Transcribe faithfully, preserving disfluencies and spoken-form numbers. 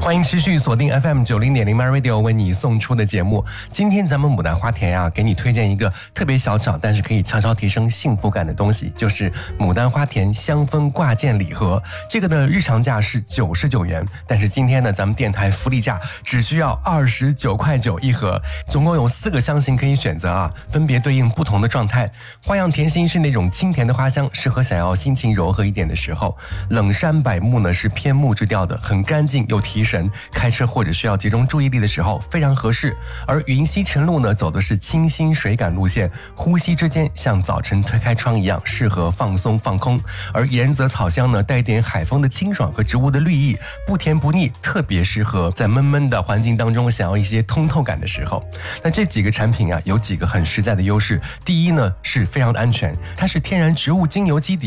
欢迎持续锁定 F M 九零点零 My Radio 为你送出的节目。今天咱们牡丹花田啊，给你推荐一个特别小巧，但是可以悄悄提升幸福感的东西，就是牡丹花田香氛挂件礼盒。这个的日常价是九十九元，但是今天呢，咱们电台福利价只需要二十九块九一盒，总共有四个香型可以选择啊，分别对应不同的状态。花样甜心是那种清甜的花香，适合想要心情柔和一点的时候。冷杉柏木呢是偏木质调的，很干净又提神，开车或者需要集中注意力的时候非常合适。而云溪晨露呢走的是清新水感路线，呼吸之间像早晨推开窗一样，适合放松放空。而岩泽草香呢带点海风的清爽和植物的绿意，不甜不腻，特别适合在闷闷的环境当中想要一些通透感的时候。那这几个产品啊有几个很实在的优势。第一呢是非常的安全，它是天然植物精油基底